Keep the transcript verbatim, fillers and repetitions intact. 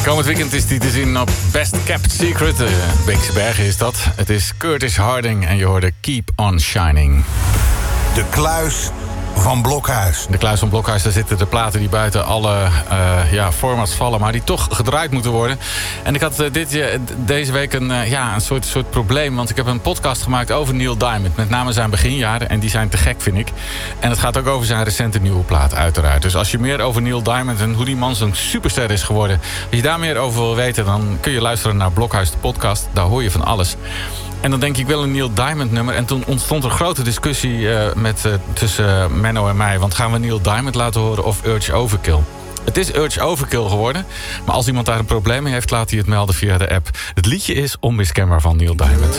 Komend weekend is die te zien op Best Kept Secret. Uh, Beekse Bergen is dat. Het is Curtis Harding en je hoorde Keep on Shining. De kluis van Blokhuis. De kluis van Blokhuis, daar zitten de platen die buiten alle uh, ja, formats vallen, maar die toch gedraaid moeten worden. En ik had uh, dit, uh, deze week een, uh, ja, een soort, soort probleem, want ik heb een podcast gemaakt over Neil Diamond. Met name zijn beginjaren, en die zijn te gek, vind ik. En het gaat ook over zijn recente nieuwe plaat, uiteraard. Dus als je meer over Neil Diamond en hoe die man zo'n superster is geworden, als je daar meer over wil weten, dan kun je luisteren naar Blokhuis de podcast. Daar hoor je van alles. En dan denk ik wel een Neil Diamond nummer. En toen ontstond er grote discussie uh, met, uh, tussen uh, Menno en mij. Want gaan we Neil Diamond laten horen of Urge Overkill? Het is Urge Overkill geworden. Maar als iemand daar een probleem mee heeft, laat hij het melden via de app. Het liedje is Onmiskenbaar van Neil Diamond.